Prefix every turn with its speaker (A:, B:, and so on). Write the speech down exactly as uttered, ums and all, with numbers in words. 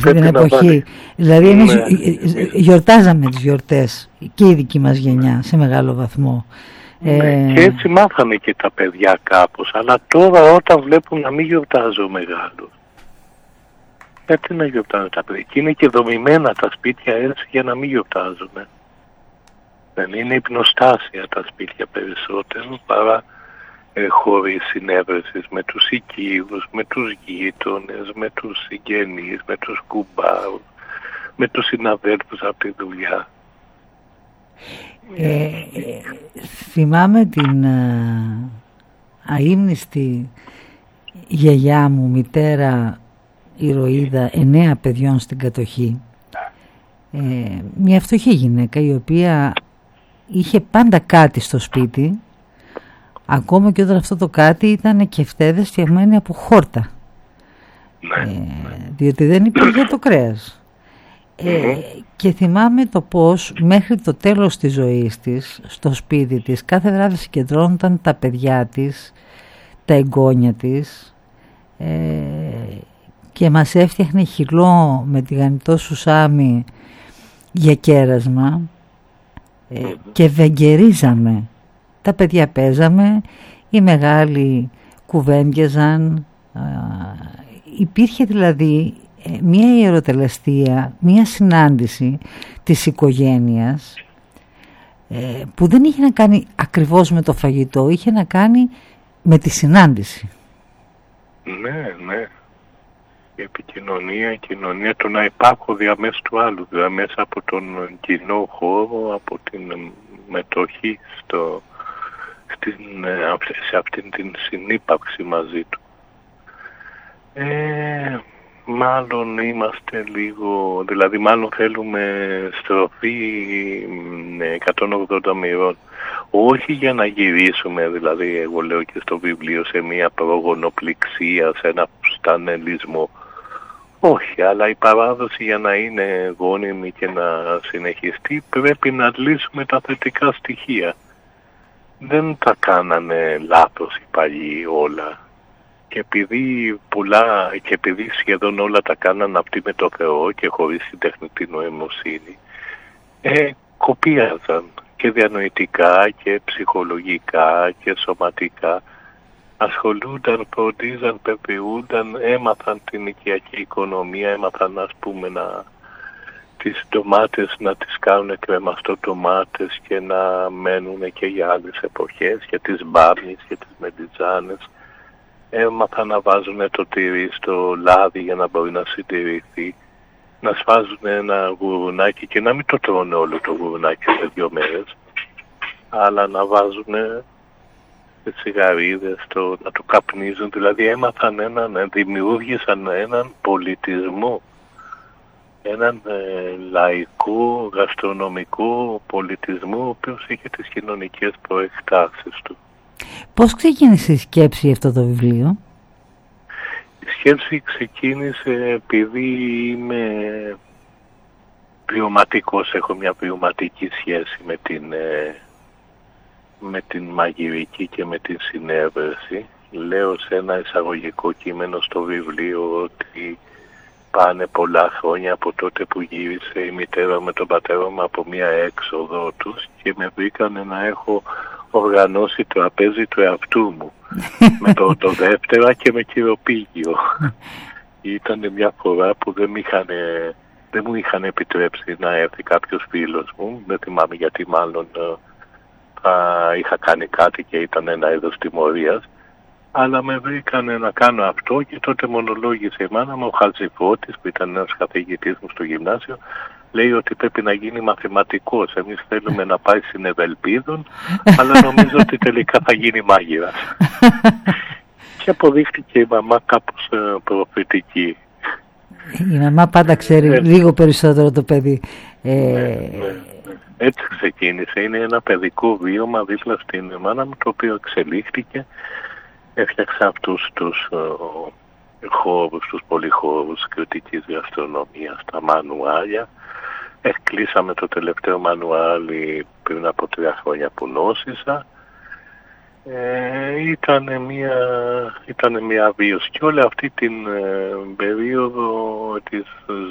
A: αυτή την εποχή. Δηλαδή εμείς ναι. γιορτάζαμε τις γιορτές και η δική μας γενιά σε μεγάλο βαθμό.
B: Ναι, ε... Και έτσι μάθανε και τα παιδιά κάπως. Αλλά τώρα όταν βλέπουν να μην γιορτάζω μεγάλο, γιατί να γιορτάζουν τα παιδιά? Και είναι και δομημένα τα σπίτια έτσι για να μην γιορτάζουν. Δεν είναι υπνοστάσια τα σπίτια περισσότερο παρά ε, χώροι συνέβρεσης με τους οικείους, με τους γείτονες, με τους συγγενείς, με τους κουμπάρους, με τους συναδέλφους από τη δουλειά.
A: Ε, ε, θυμάμαι την α, αείμνηστη γιαγιά μου, μητέρα ηρωίδα εννέα παιδιών στην κατοχή. Ε, μια φτωχή γυναίκα η οποία είχε πάντα κάτι στο σπίτι, ακόμα και όταν αυτό το κάτι ήταν κεφτέδες φτιαγμένοι από χόρτα. Ε, διότι δεν υπήρχε το κρέας. Ε, και θυμάμαι το πως μέχρι το τέλος της ζωής της στο σπίτι της κάθε βράδυ συγκεντρώνονταν τα παιδιά της, τα εγγόνια της, ε, και μας έφτιαχνε χυλό με τηγανιτό σουσάμι για κέρασμα, ε, και βεγγερίζαμε. Τα παιδιά παίζαμε, οι μεγάλοι κουβέντιαζαν, ε, υπήρχε δηλαδή μία ιεροτελεστία, μία συνάντηση της οικογένειας, ε, που δεν είχε να κάνει ακριβώς με το φαγητό, είχε να κάνει με τη συνάντηση.
B: Ναι, ναι. Η επικοινωνία, η κοινωνία, το να υπάρχω διαμέσου του άλλου, δηλαδή μέσα από τον κοινό χώρο, από την μετοχή στο, στην, σε αυτήν την συνύπαρξη μαζί του. Ε, μάλλον είμαστε λίγο, δηλαδή μάλλον θέλουμε στροφή εκατόν ογδόντα μοιρών. Όχι για να γυρίσουμε, δηλαδή εγώ λέω και στο βιβλίο, σε μια προγονοπληξία, σε ένα στανελισμό. Όχι, αλλά η παράδοση για να είναι γόνιμη και να συνεχιστεί πρέπει να λύσουμε τα θετικά στοιχεία. Δεν τα κάνανε λάθος οι παλιοί όλα. Και επειδή, πολλά, και επειδή σχεδόν όλα τα κάνανε αυτοί με το Θεό και χωρίς την τεχνητή νοημοσύνη, ε, κοπίαζαν και διανοητικά και ψυχολογικά και σωματικά. Ασχολούνταν, φροντίζαν, πεποιούνταν, έμαθαν την οικιακή οικονομία, έμαθαν ας πούμε να, τις ντομάτες να τις κάνουν κρεμαστό ντομάτες και να μένουν και για άλλες εποχές, για τις μπάμιες και τις μελιτζάνες. Έμαθαν να βάζουν το τυρί στο λάδι για να μπορεί να συντηρηθεί, να σφάζουν ένα γουρουνάκι και να μην το τρώνε όλο το γουρουνάκι σε δύο μέρες, αλλά να βάζουν τσιγαρίδες, το, να το καπνίζουν, δηλαδή έμαθαν έναν, δημιούργησαν έναν πολιτισμό, έναν ε, λαϊκό, γαστρονομικό πολιτισμό, ο οποίος είχε τις κοινωνικές προεκτάσεις του.
A: Πώς ξεκίνησε η σκέψη αυτό το βιβλίο?
B: Η σκέψη ξεκίνησε επειδή είμαι βιωματικός, έχω μια βιωματική σχέση με την, ε, με την μαγειρική και με την συνέβρεση. Λέω σε ένα εισαγωγικό κείμενο στο βιβλίο ότι πάνε πολλά χρόνια από τότε που γύρισε η μητέρα με τον πατέρα μου από μια έξοδο τους και με βρήκανε να έχω οργανώσει το τραπέζι του εαυτού μου με το, το δεύτερα και με κυροπήγιο. Ήταν μια φορά που δεν, είχαν, δεν μου είχαν επιτρέψει να έρθει κάποιος φίλος μου, δεν θυμάμαι γιατί, μάλλον θα είχα κάνει κάτι και ήταν ένα είδος τιμωρίας, αλλά με βρήκανε να κάνω αυτό και τότε μονολόγησε η μάνα μου, ο Χατζηφώτης που ήταν ένας καθηγητής μου στο γυμνάσιο, λέει ότι πρέπει να γίνει μαθηματικός. Εμείς θέλουμε να πάει στην Ευελπίδων, αλλά νομίζω ότι τελικά θα γίνει μάγειρας. Και αποδείχτηκε η μαμά κάπως ε, προφητική.
A: Η μαμά πάντα ξέρει ε, λίγο περισσότερο το παιδί. Ε...
B: Ναι, ναι. Έτσι ξεκίνησε. Είναι ένα παιδικό βίωμα δίπλα στην μάνα μου, το οποίο εξελίχθηκε. Έφτιαξα αυτούς τους ε, χώρους, τους πολυχώρους κριτικής γαστρονομίας, τα μανουάλια. Εκκλείσαμε το τελευταίο μανουάλι πριν από τρία χρόνια που νόσησα. Ε, ήταν μια, ήταν μια βίωση και όλη αυτή την ε, περίοδο της